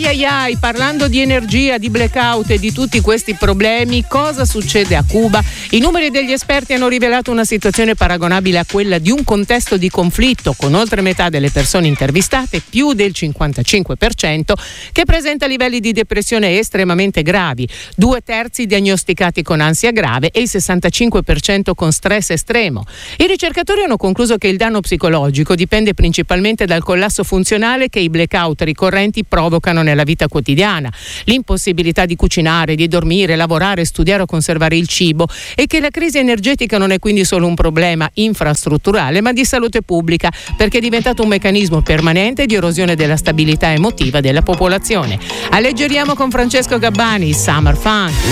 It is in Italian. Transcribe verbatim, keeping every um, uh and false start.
Ai ai ai, parlando di energia, di blackout e di tutti questi problemi, cosa succede a Cuba? I numeri degli esperti hanno rivelato una situazione paragonabile a quella di un contesto di conflitto, con oltre metà delle persone intervistate, più del cinquantacinque per cento, che presenta livelli di depressione estremamente gravi, due terzi diagnosticati con ansia grave e il sessantacinque per cento con stress estremo. I ricercatori hanno concluso che il danno psicologico dipende principalmente dal collasso funzionale che i blackout ricorrenti provocano nella vita quotidiana, l'impossibilità di cucinare, di dormire, lavorare, studiare o conservare il cibo, e che la crisi energetica non è quindi solo un problema infrastrutturale ma di salute pubblica, perché è diventato un meccanismo permanente di erosione della stabilità emotiva della popolazione. Alleggeriamo con Francesco Gabbani, Summer Fun.